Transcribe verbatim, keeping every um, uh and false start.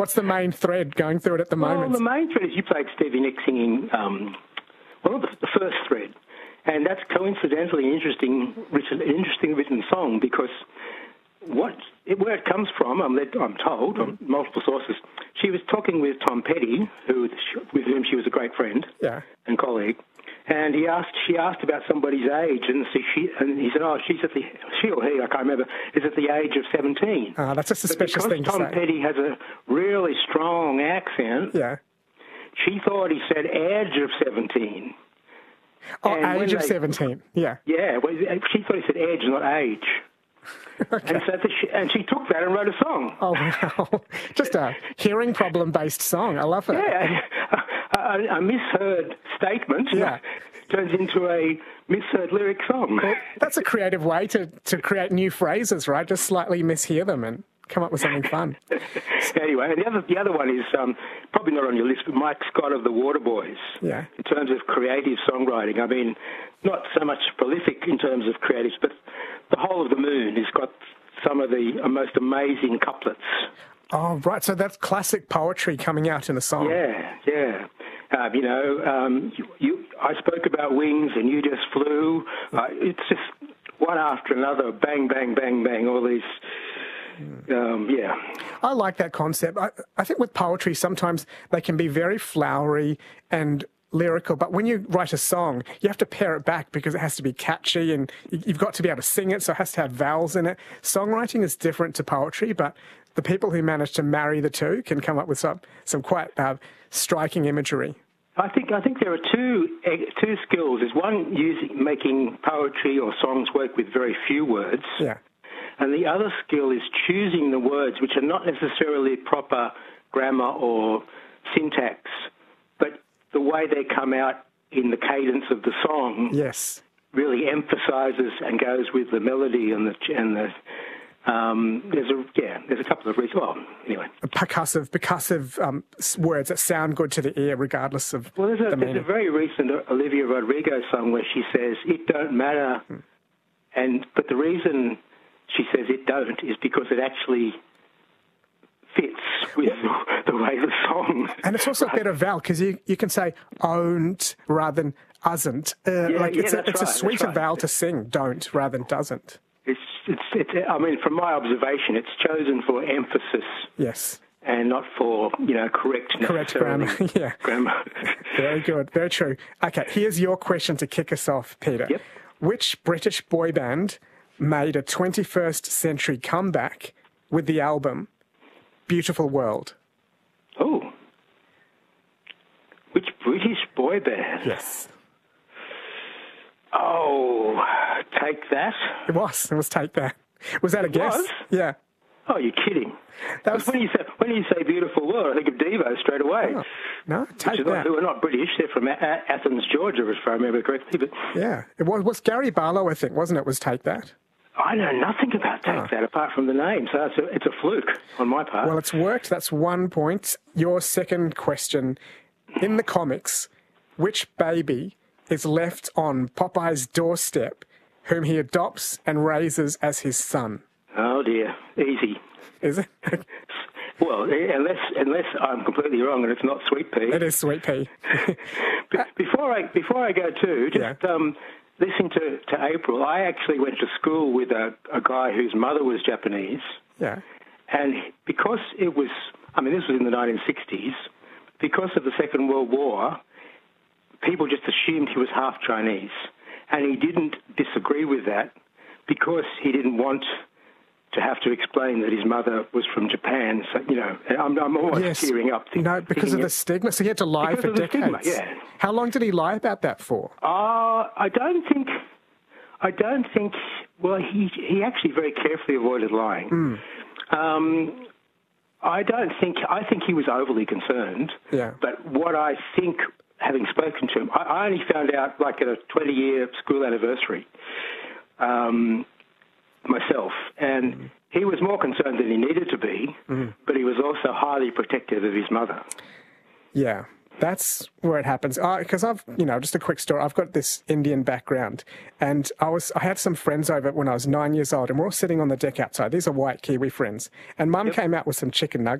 What's the main thread going through it at the well, moment? Well, the main thread is you played Stevie Nicks singing, um, well, the, the first thread. And that's coincidentally an interesting, written, interesting written song because what it, where it comes from, I'm, led, I'm told, on multiple sources, she was talking with Tom Petty, who, with whom she was a great friend yeah. and colleague, and he asked, she asked about somebody's age, and, so she, and he said, oh, she's at the, she or he, I can't remember, is at the age of seventeen. Ah, that's a suspicious thing to say. Because Tom Petty has a really strong accent, yeah. she thought he said edge of seventeen. Oh, and age of they, seventeen, yeah. Yeah, well, she thought he said edge, not age. Okay. And so the, and she took that and wrote a song. Oh, wow. Just a hearing problem-based song. I love it. Yeah, a, a, a misheard statement yeah. turns into a misheard lyric song. Well, that's a creative way to, to create new phrases, right? Just slightly mishear them and come up with something fun. Anyway, and the other the other one is um, probably not on your list, but Mike Scott of the Waterboys. Yeah. In terms of creative songwriting, I mean, not so much prolific in terms of creatives, but The Whole of the Moon has got some of the most amazing couplets. Oh, right. So that's classic poetry coming out in a song. Yeah, yeah. Um, you know, um, you, you, I spoke about wings and you just flew. Uh, it's just one after another, bang, bang, bang, bang, all these... Um, yeah. I like that concept. I, I think with poetry, sometimes they can be very flowery and lyrical, but when you write a song, you have to pare it back because it has to be catchy and you've got to be able to sing it, so it has to have vowels in it. Songwriting is different to poetry, but the people who manage to marry the two can come up with some, some quite uh, striking imagery. I think I think there are two two skills. There's one using making poetry or songs work with very few words. Yeah. And the other skill is choosing the words, which are not necessarily proper grammar or syntax, but the way they come out in the cadence of the song yes. really emphasises and goes with the melody and the and the. Um, there's a yeah, there's a couple of reasons. Well, anyway, percussive, percussive um, words that sound good to the ear, regardless of. Well, there's a, the there's a very recent Olivia Rodrigo song where she says it don't matter, hmm. and but the reason she says it don't is because it actually fits with the, the way the song. And it's also right? a better vowel because you, you can say own't rather than usn't. Uh, yeah, like yeah, it's a, it's right, a sweeter right. vowel to sing don't rather than doesn't. It's, it's, it's, I mean, from my observation, it's chosen for emphasis. Yes. And not for, you know, correct Correct grammar, yeah. Grammar. Very good, very true. Okay, here's your question to kick us off, Peter. Yep. Which British boy band made a twenty-first century comeback with the album Beautiful World? Oh. Which British boy band? Yes. Oh, Take That? It was. It was Take That. Was that it a guess? Was? Yeah. Oh, you're kidding. That was... When you say when you say Beautiful World, I think of Devo straight away. Oh, no, Take Which That. Not, who are not British. They're from a- Athens, Georgia, if I remember correctly. But yeah. It was, was Gary Barlow, I think, wasn't it, was Take That? I know nothing about Take oh. That apart from the name, so it's a, it's a fluke on my part. Well, it's worked. That's one point. Your second question. In the comics, which baby is left on Popeye's doorstep whom he adopts and raises as his son? Oh, dear. Easy. Is it? Well, unless unless I'm completely wrong and it's not Sweet Pea. It is Sweet Pea. before I before I go to, just yeah. um, listening to, to April, I actually went to school with a, a guy whose mother was Japanese. Yeah. And because it was, I mean, this was in the nineteen sixties, because of the Second World War, people just assumed he was half Chinese. And he didn't disagree with that because he didn't want to have to explain that his mother was from Japan. So, you know, I'm, I'm almost yes. tearing up. Thinking, no, because of the stigma. So he had to lie for decades. Stigma, yeah. How long did he lie about that for? Uh, I don't think, I don't think, well, he, he actually very carefully avoided lying. Mm. Um, I don't think, I think he was overly concerned. Yeah. But what I think, having spoken to him, I, I only found out like at a twenty-year school anniversary um, myself, and mm. he was more concerned than he needed to be, mm. but he was also highly protective of his mother. Yeah, that's where it happens. Because I've, you know, just a quick story. I've got this Indian background, and I was, I had some friends over when I was nine years old, and we're all sitting on the deck outside. These are white Kiwi friends, and Mum yep. came out with some chicken nuggets.